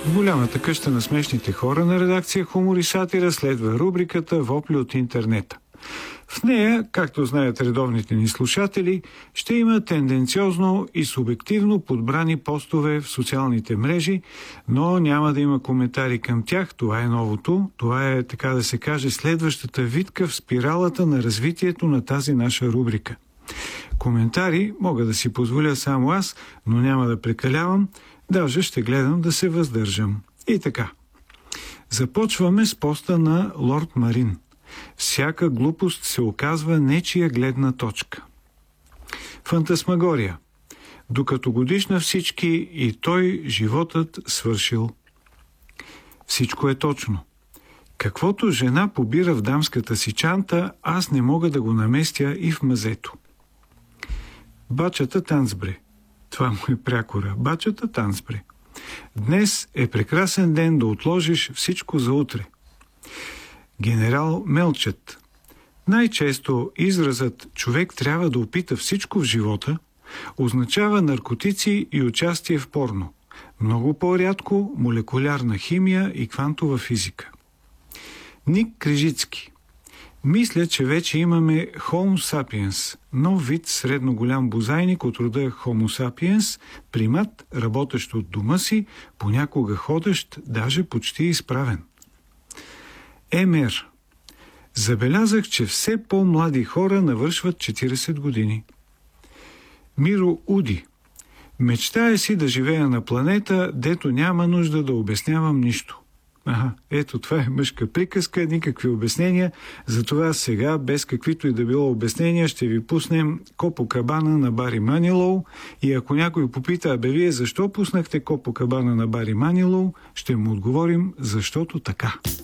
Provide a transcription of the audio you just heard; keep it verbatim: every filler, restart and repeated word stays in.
В голямата къща на смешните хора на редакция Хумор и сатира следва рубриката Вопли от интернета. В нея, както знаят редовните ни слушатели, ще има тенденциозно и субективно подбрани постове в социалните мрежи, но няма да има коментари към тях. Това е новото. Това е, така да се каже, следващата витка в спиралата на развитието на тази наша рубрика. Коментари мога да си позволя само аз, но няма да прекалявам, даже ще гледам да се въздържам. И така. Започваме с поста на Лорд Марин. Всяка глупост се оказва нечия гледна точка. Фантасмагория. Докато годиш на всички и той животът свършил. Всичко е точно. Каквото жена побира в дамската си чанта, аз не мога да го наместя и в мазето. Бачата Танцбре. Това му е прякора. Бачата Танцбре. Днес е прекрасен ден да отложиш всичко за утре. Генерал Мелчет. Най-често изразът «човек трябва да опита всичко в живота» означава наркотици и участие в порно. Много по-рядко молекулярна химия и квантова физика. Ник Крижицки. Мисля, че вече имаме Homo sapiens, нов вид средно голям бозайник от рода Homo sapiens, примат, работещ от дома си, понякога ходещ, даже почти изправен. МР. Забелязах, че все по-млади хора навършват четиридесет години. Миро Уди. Мечтая си да живея на планета, дето няма нужда да обяснявам нищо. Ага, ето това е мъжка приказка, никакви обяснения, затова сега, без каквито и да било обяснения, ще ви пуснем Копакабана на Бари Манилоу и ако някой попита, абе вие защо пуснахте Копакабана на Бари Манилоу, ще му отговорим, защото така.